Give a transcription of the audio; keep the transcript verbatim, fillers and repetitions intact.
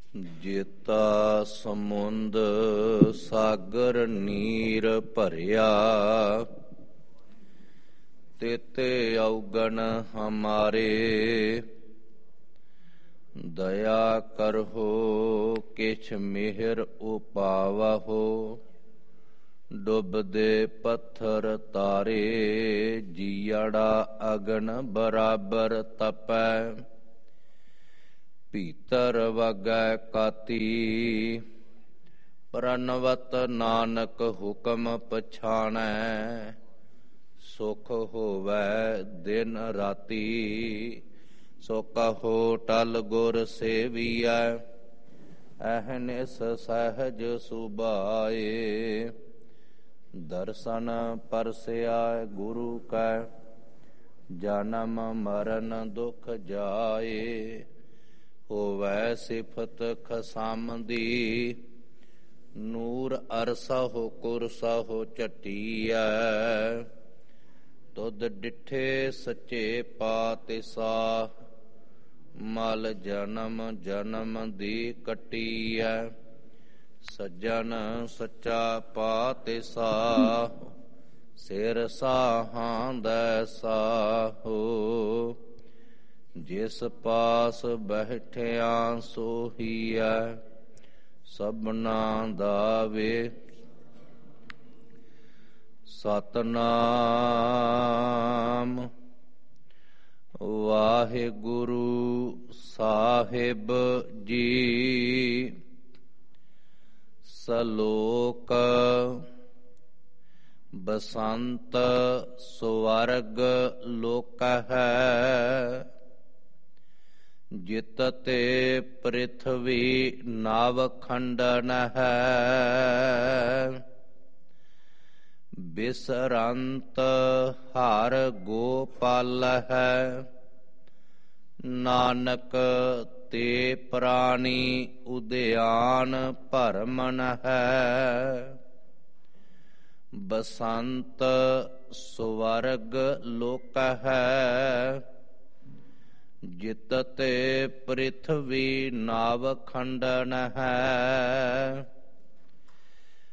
ਜੇਤਾ ਸਮੁੰਦ ਸਾਗਰ ਨੀਰ ਭਰਿਆ, ਤੇਤੇ ਔਗਣ ਹਮਾਰੇ। ਦਇਆ ਕਰਹੁ ਕਿਛ ਮਿਹਰ ਉਪਾਵਹੁ, ਡੁੱਬਦੇ ਪੱਥਰ ਤਾਰੇ। ਜੀਅੜਾ ਅਗਨ ਬਰਾਬਰ ਤਪੈ, ਭੀਤਰ ਵਗੈ ਕਾਤੀ। ਪ੍ਰਣਵਤ ਨਾਨਕ ਹੁਕਮ ਪਛਾਣੈ, ਸੁਖ ਹੋਵੈ ਦਿਨ ਰਾਤੀ। ਸੋ ਕਹੋ ਟਲ ਗੁਰ ਸੇਵੀਐ, ਅਹਨਿਸ ਸਹਿਜ ਸੁਭਾਏ। ਦਰਸ਼ਨ ਪਰਸਿਆ ਗੁਰੂ ਕੈ, ਜਨਮ ਮਰਨ ਦੁਖ ਜਾਏ। ਹੋਵੈ ਸਿਫਤ ਖਸਮ ਦੀ, ਨੂਰ ਅਰਸਹੁ ਕੁਰਸਹੁ ਝਟੀਐ। ਤੁਧ ਡਿਠੇ ਸੱਚੇ ਪਾਤਿਸਾਹ, ਮਲ ਜਨਮ ਜਨਮ ਦੀ ਕੱਟੀਐ। ਸੱਜਣ ਸੱਚਾ ਪਾਤਿਸਾਹ, ਸਿਰ ਸਾਹਾਂ ਦੈ ਸਾਹੋ। ਜਿਸ ਪਾਸ ਬੈਠਿਆ ਸੋਹੀਐ, ਸਭਨਾ ਦਾ ਵੇ। ਸਤਿਨਾਮ ਵਾਹਿਗੁਰੂ ਸਾਹਿਬ ਜੀ। ਸਲੋਕ ਬਸੰਤ ਸੁਵਰਗ ਲੋਕਹਿ, ਜਿਤ ਤੇ ਪ੍ਰਿਥਵੀ ਨਵ ਖੰਡਨ ਹੈ। ਬਿਸਰੰਤ ਹਰ ਗੋਪਾਲ ਹੈ, ਨਾਨਕ ਤੇ ਪ੍ਰਾਣੀ ਉਦਿਆਨ ਭਰਮਨ ਹੈ। ਬਸੰਤ ਸੁਵਰਗ ਲੋਕ ਹੈ, ਜਿਤ ਤੇ ਪ੍ਰਿਥਵੀ ਨਵ ਖੰਡਨ ਹੈ।